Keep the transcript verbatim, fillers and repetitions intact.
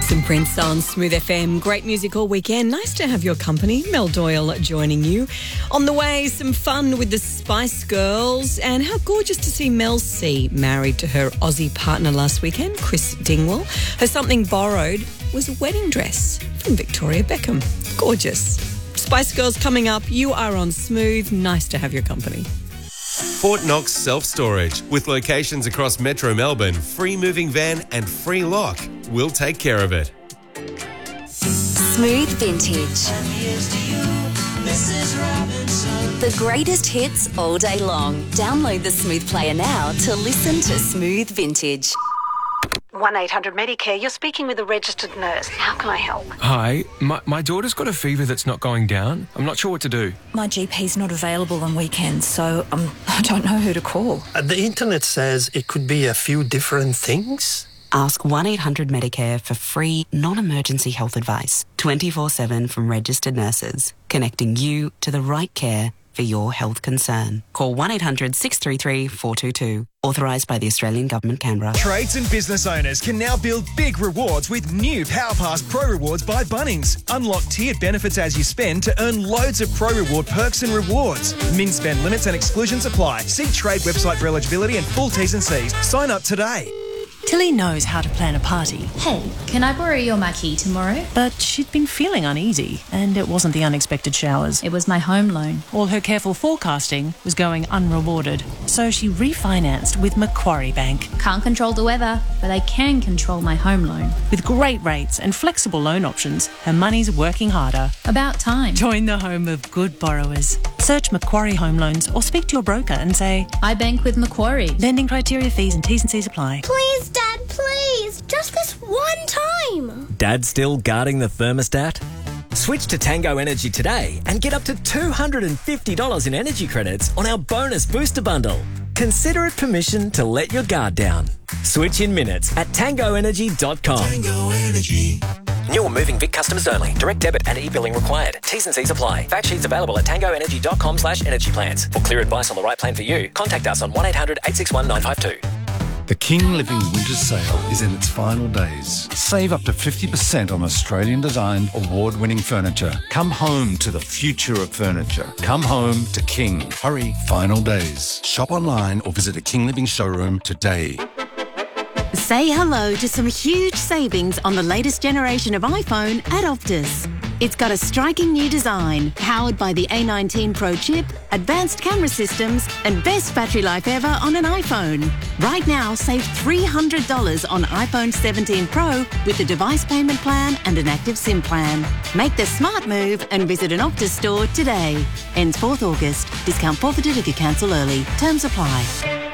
Some Prince on Smooth F M. Great music all weekend. Nice to have your company. Mel Doyle joining you. On the way, some fun with the Spice Girls. And how gorgeous to see Mel C married to her Aussie partner last weekend, Chris Dingwall. Her something borrowed was a wedding dress from Victoria Beckham. Gorgeous. Spice Girls coming up. You are on Smooth. Nice to have your company. Fort Knox Self-Storage. With locations across Metro Melbourne, free moving van and free lock. We'll take care of it. Smooth Vintage. The greatest hits all day long. Download the Smooth Player now to listen to Smooth Vintage. one eight hundred Medicare, you're speaking with a registered nurse. How can I help? Hi, my, my daughter's got a fever that's not going down. I'm not sure what to do. My G P's not available on weekends, so um, I don't know who to call. Uh, the internet says it could be a few different things. Ask one eight hundred Medicare for free, non-emergency health advice, twenty-four seven from registered nurses, connecting you to the right care for your health concern. Call one eight hundred six three three four two two. Authorised by the Australian Government, Canberra. Trades and business owners can now build big rewards with new PowerPass Pro Rewards by Bunnings. Unlock tiered benefits as you spend to earn loads of Pro Reward perks and rewards. Min spend limits and exclusions apply. See Trade website for eligibility and full T's and C's. Sign up today. Tilly knows how to plan a party. Hey, can I borrow your marquee tomorrow? But she'd been feeling uneasy, and it wasn't the unexpected showers. It was my home loan. All her careful forecasting was going unrewarded, so she refinanced with Macquarie Bank. Can't control the weather, but I can control my home loan. With great rates and flexible loan options, her money's working harder. About time. Join the home of good borrowers. Search Macquarie Home Loans or speak to your broker and say, I bank with Macquarie. Lending criteria, fees and T's and C's apply. Please, Dad, please. Just this one time. Dad still guarding the thermostat? Switch to Tango Energy today and get up to two hundred fifty dollars in energy credits on our bonus booster bundle. Consider it permission to let your guard down. Switch in minutes at tango energy dot com. Tango Energy. New or moving Vic customers only. Direct debit and e-billing required. T's and C's apply. Fact sheets available at tango energy dot com slash energy plans. For clear advice on the right plan for you, contact us on one eight hundred eight six one nine five two. The King Living Winter Sale is in its final days. Save up to fifty percent on Australian-designed, award-winning furniture. Come home to the future of furniture. Come home to King. Hurry, final days. Shop online or visit a King Living showroom today. Say hello to some huge savings on the latest generation of iPhone at Optus. It's got a striking new design, powered by the A nineteen Pro chip, advanced camera systems, and best battery life ever on an iPhone. Right now, save three hundred dollars on iPhone seventeen Pro with the device payment plan and an active SIM plan. Make the smart move and visit an Optus store today. Ends fourth August. Discount forfeited if you cancel early. Terms apply.